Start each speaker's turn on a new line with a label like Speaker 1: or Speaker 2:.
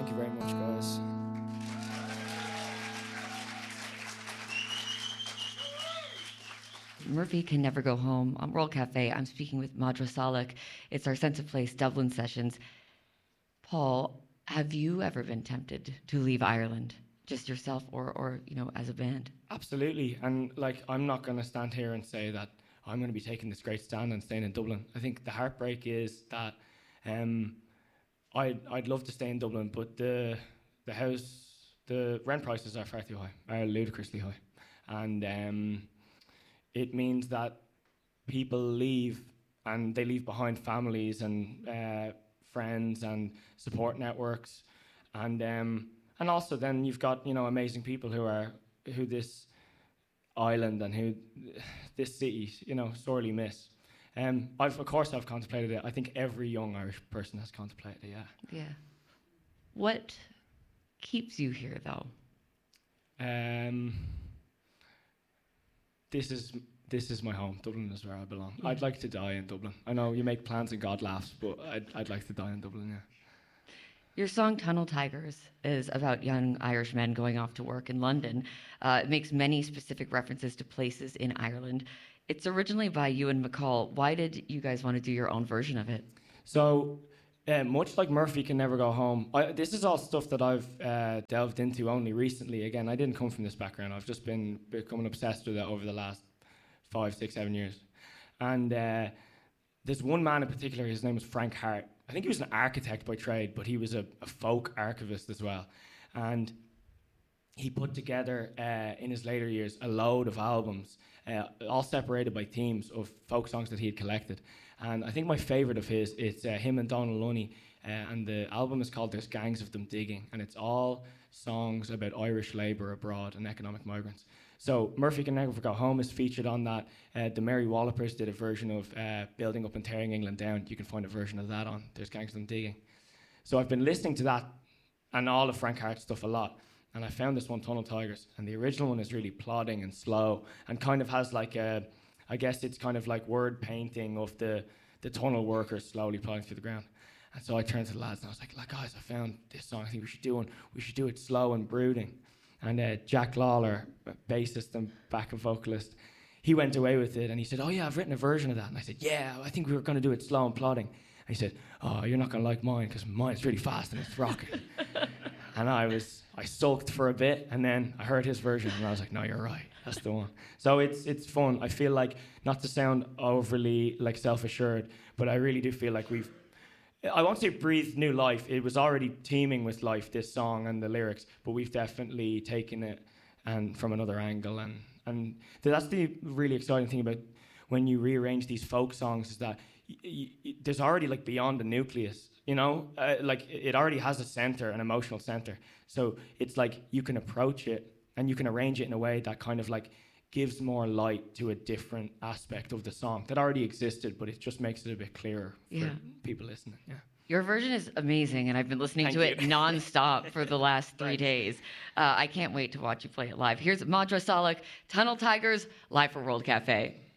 Speaker 1: Thank you very much, guys.
Speaker 2: Murphy Can Never Go Home on World Cafe. I'm speaking with Madra Salak. It's our Sense of Place Dublin sessions. Paul, have you ever been tempted to leave Ireland, just yourself or as a band?
Speaker 1: Absolutely. And like, I'm not going to stand here and say that I'm going to be taking this great stand and staying in Dublin. I think the heartbreak is that I'd love to stay in Dublin, but the rent prices are far too high, are ludicrously high. And it means that people leave, and they leave behind families and friends and support networks, and also then you've got amazing people who this island and who this city sorely miss. Of course I've contemplated it. I think every young Irish person has contemplated it.
Speaker 2: Yeah. What keeps you here, though?
Speaker 1: This is my home. Dublin is where I belong. Yeah. I'd like to die in Dublin. I know you make plans and God laughs, but I'd like to die in Dublin, yeah.
Speaker 2: Your song Tunnel Tigers is about young Irish men going off to work in London. It makes many specific references to places in Ireland. It's originally by Ewan MacColl. Why did you guys want to do your own version of it?
Speaker 1: So, much like Murphy Can Never Go Home, this is all stuff that I've delved into only recently. Again, I didn't come from this background. I've just been becoming obsessed with it over the last 5, 6, 7 years. And there's one man in particular, his name was Frank Hart. I think he was an architect by trade, but he was a folk archivist as well. And he put together, in his later years, a load of albums, all separated by themes of folk songs that he had collected. And I think my favourite of his, it's him and Donald Lunny, and the album is called There's Gangs of Them Digging, and it's all songs about Irish labour abroad and economic migrants. So Murphy Can Never Go Home is featured on that. The Mary Wallopers did a version of Building Up and Tearing England Down. You can find a version of that on There's Gangs of Them Digging. So I've been listening to that and all of Frank Hart's stuff a lot. And I found this one, Tunnel Tigers. And the original one is really plodding and slow and kind of has like I guess it's kind of like word painting of the tunnel workers slowly plodding through the ground. And so I turned to the lads and I was like, guys, I found this song. I think we should do it slow and brooding. And Jack Lawler, bassist and backup vocalist, he went away with it and he said, oh yeah, I've written a version of that. And I said, yeah, I think we were going to do it slow and plodding. And he said, oh, you're not going to like mine because mine's really fast and it's rocking. And I sulked for a bit and then I heard his version and I was like, no, you're right, that's the one. So it's fun. I feel like, not to sound overly like self-assured, but I really do feel like I won't say breathed new life. It was already teeming with life, this song and the lyrics, but we've definitely taken it and from another angle. And that's the really exciting thing about when you rearrange these folk songs is that there's already like beyond the nucleus, like it already has a center, an emotional center. So it's like you can approach it and you can arrange it in a way that kind of like gives more light to a different aspect of the song that already existed, but it just makes it a bit clearer for people listening. Yeah.
Speaker 2: Your version is amazing, and I've been listening to it nonstop for the last 3 days. I can't wait to watch you play it live. Here's Madra Salak, Tunnel Tigers, live for World Cafe.